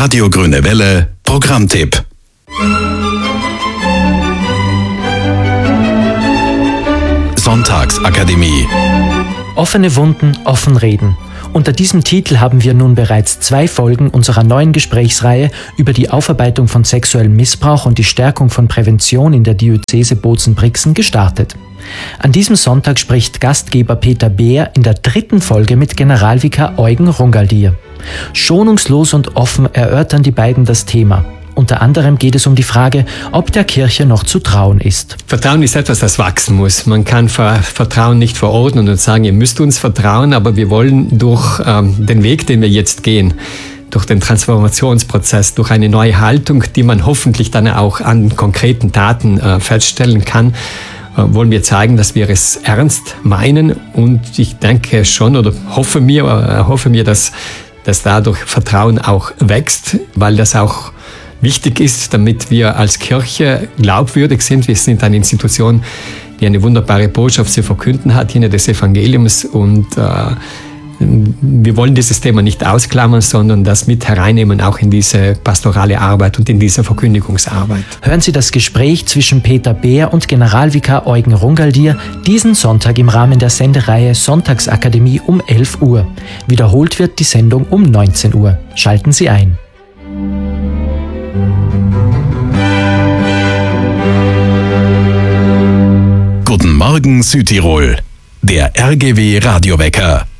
Radio Grüne Welle Programmtipp. Sonntagsakademie. Offene Wunden, offen reden. Unter diesem Titel haben wir nun bereits 2 Folgen unserer neuen Gesprächsreihe über die Aufarbeitung von sexuellem Missbrauch und die Stärkung von Prävention in der Diözese Bozen-Brixen gestartet. An diesem Sonntag spricht Gastgeber Peter Beer in der 3. Folge mit Generalvikar Eugen Rungaldier. Schonungslos und offen erörtern die beiden das Thema. Unter anderem geht es um die Frage, ob der Kirche noch zu trauen ist. Vertrauen ist etwas, das wachsen muss. Man kann Vertrauen nicht verordnen und sagen, ihr müsst uns vertrauen, aber wir wollen durch den Weg, den wir jetzt gehen, durch den Transformationsprozess, durch eine neue Haltung, die man hoffentlich dann auch an konkreten Taten feststellen kann, wollen wir zeigen, dass wir es ernst meinen. Und ich denke schon oder hoffe mir, dass dadurch Vertrauen auch wächst, weil das auch wichtig ist, damit wir als Kirche glaubwürdig sind. Wir sind eine Institution, die eine wunderbare Botschaft zu verkünden hat, jene des Evangeliums. Und wir wollen dieses Thema nicht ausklammern, sondern das mit hereinnehmen, auch in diese pastorale Arbeit und in diese Verkündigungsarbeit. Hören Sie das Gespräch zwischen Peter Beer und Generalvikar Eugen Rungaldier diesen Sonntag im Rahmen der Sendereihe Sonntagsakademie um 11 Uhr. Wiederholt wird die Sendung um 19 Uhr. Schalten Sie ein. Guten Morgen Südtirol, der RGW Radiowecker.